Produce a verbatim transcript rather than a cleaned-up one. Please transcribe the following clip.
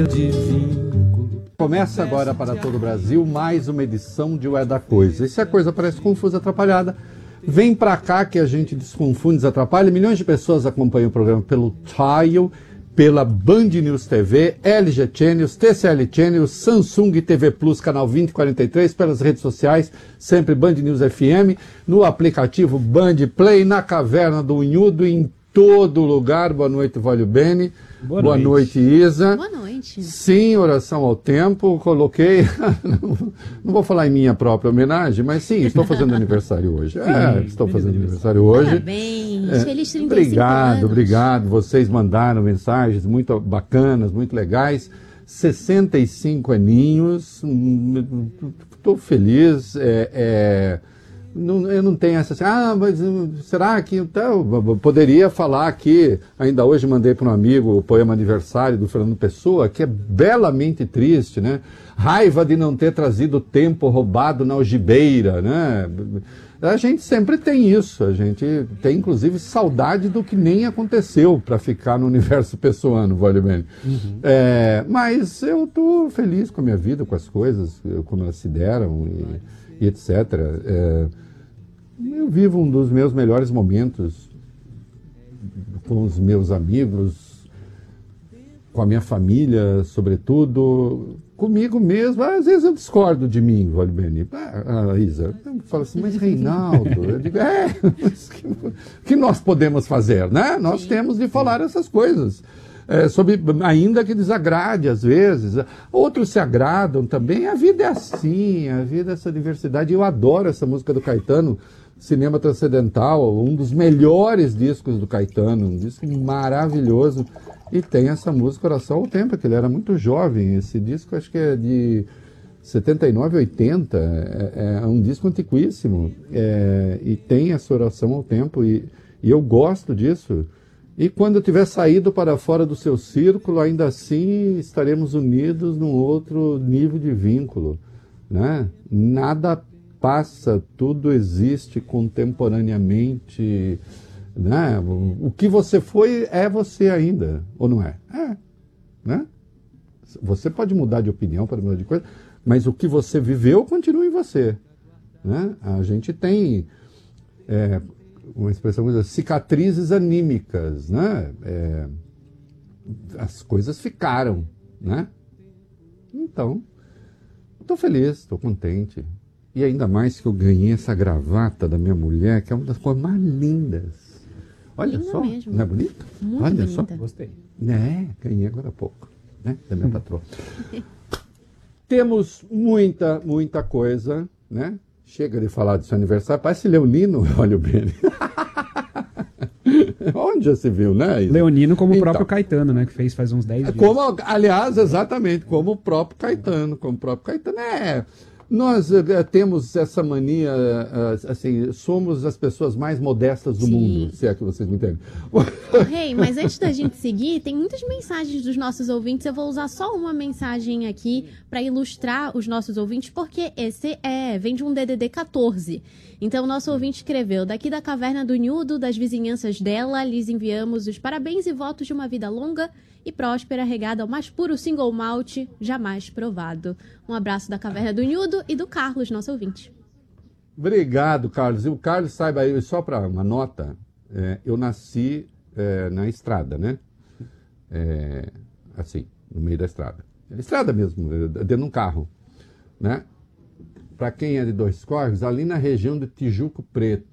Começa agora para todo o Brasil mais uma edição de O É da Coisa. E se a coisa parece confusa, atrapalhada, vem pra cá que a gente desconfunde, desatrapalha. Milhões de pessoas acompanham o programa pelo Tile, pela Band News T V, L G Channels, T C L Channels, Samsung T V Plus, canal vinte e quarenta e três, pelas redes sociais, sempre Band News F M, no aplicativo Band Play, na Caverna do Unhudo, em todo lugar. Boa noite, Vólio Bene. Boa, Boa noite. noite, Isa. Boa noite. Sim, oração ao tempo. Coloquei, não vou falar em minha própria homenagem, mas sim, estou fazendo aniversário hoje. Sim, é, estou fazendo aniversário hoje. Parabéns, é, feliz trinta e cinco Obrigado, anos. obrigado. Vocês mandaram mensagens muito bacanas, muito legais. sessenta e cinco aninhos, estou feliz. É, é, Não, eu não tenho essa assim, ah, mas será que então, poderia falar aqui, ainda hoje mandei para um amigo o poema Aniversário do Fernando Pessoa, que é belamente triste, né? Raiva de não ter trazido tempo roubado na algibeira, né? A gente sempre tem isso, a gente tem inclusive saudade do que nem aconteceu para ficar no universo pessoano, vale bem. Uhum. É, mas eu estou feliz com a minha vida, com as coisas, como elas se deram e, e etcétera. É, eu vivo um dos meus melhores momentos com os meus amigos, com a minha família, sobretudo, comigo mesmo. Às vezes eu discordo de mim, Vale Bene. Ah, Isa, fala assim, mas Reinaldo, eu digo, é, mas que, que nós podemos fazer, né? Nós sim, temos de falar sim. essas coisas. É, sobre, ainda que desagrade às vezes, outros se agradam também. A vida é assim, a vida é essa diversidade. Eu adoro essa música do Caetano, Cinema Transcendental, um dos melhores discos do Caetano, um disco maravilhoso. E tem essa música Oração ao Tempo, que ele era muito jovem. Esse disco acho que é de setenta e nove, oitenta, é, é um disco antiquíssimo. É, e tem essa Oração ao Tempo, e, e eu gosto disso. E quando eu tiver saído para fora do seu círculo, ainda assim estaremos unidos num outro nível de vínculo, né? Nada passa, tudo existe contemporaneamente, né? O que você foi é você ainda, ou não é? É, né? Você pode mudar de opinião, pode mudar de coisa, mas o que você viveu continua em você, né? A gente tem... É, uma expressão, cicatrizes anímicas, né? É, as coisas ficaram, né? Então, estou feliz, estou contente. E ainda mais que eu ganhei essa gravata da minha mulher, que é uma das coisas mais lindas. Olha Linda só, mesmo. Não é bonito? Muito Olha bonita. só. Gostei. É, ganhei agora há pouco, né? Da minha patroa. Temos muita, muita coisa, né? Chega de falar do seu aniversário, parece Leonino, olha o Bene. Onde já se viu, né? Isa? Leonino como o então, próprio Caetano, né? Que fez faz uns dez dias. Como, aliás, exatamente, como o próprio Caetano. Como o próprio Caetano. É, nós é, temos essa mania, assim, somos as pessoas mais modestas do Sim. mundo, se é que vocês me entendem. Rei, hey, mas antes da gente seguir, tem muitas mensagens dos nossos ouvintes. Eu vou usar só uma mensagem aqui para ilustrar os nossos ouvintes, porque esse é, vem de um D D D quatorze. Então, o nosso ouvinte escreveu: daqui da Caverna do Unhudo, das vizinhanças dela, lhes enviamos os parabéns e votos de uma vida longa e próspera, regada ao mais puro single malt jamais provado. Um abraço da Caverna do Unhudo e do Carlos, nosso ouvinte. Obrigado, Carlos. E o Carlos, saiba aí, só para uma nota, é, eu nasci é, na estrada, né? É, assim, no meio da estrada. Estrada mesmo, dentro de um carro, né? Para quem é de Dois Córregos, ali na região de Tijuco Preto.